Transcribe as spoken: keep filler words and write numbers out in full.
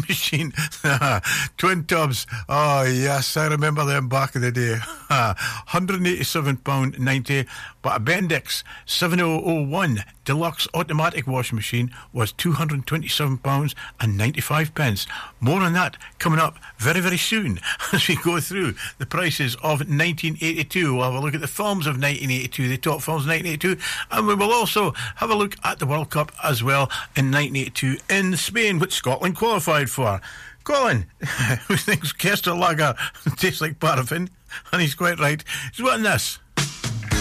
machine. Twin tubs. Oh, yes, I remember them back in the day. one hundred eighty-seven pounds ninety. But a Bendix seven thousand one deluxe automatic washing machine was two hundred twenty-seven pounds ninety-five. More on that coming up very, very soon as we go through the prices of nineteen eighty-two. We'll have a look at the films of nineteen eighty-two, the top films of nineteen eighty-two, and we will also have a look at the World Cup as well in nineteen eighty-two in Spain, which Scotland qualified for. Colin, who thinks Kerster Lager tastes like paraffin, and he's quite right. He's wanting this.